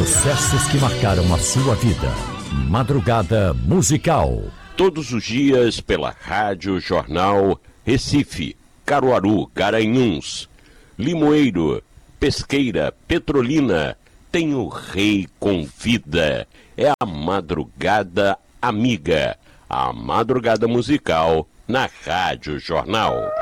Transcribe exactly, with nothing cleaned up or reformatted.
sucessos que marcaram a sua vida. Madrugada Musical. Todos os dias pela Rádio Jornal Recife, Caruaru, Garanhuns, Limoeiro, Pesqueira, Petrolina. Tem o Rei Convida. É a Madrugada Amiga. A Madrugada Musical na Rádio Jornal.